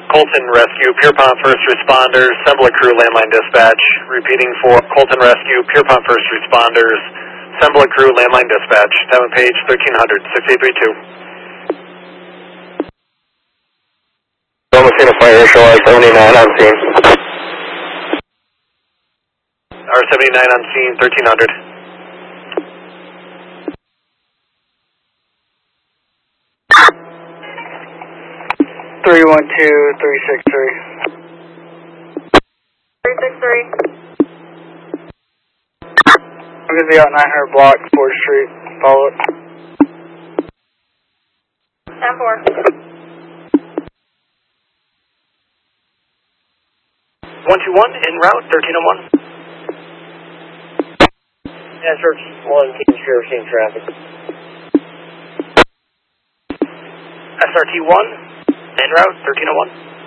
Colton Rescue, Pierpont First Responders, Sembla Crew, Landline Dispatch. Repeating for Colton Rescue, Pierpont First Responders, Sembla Crew, Landline Dispatch. Diamond Page 1300, 6832. Almost seen a fire show R79 on scene. R79 on scene, 1300. Three 363. 363. I'm going to be out 900 block, 4th Street. Follow it. 10-4. 121 en route, 1301. Yeah, search 1, King Sheriff, seeing traffic. SRT 1 en route, 1301.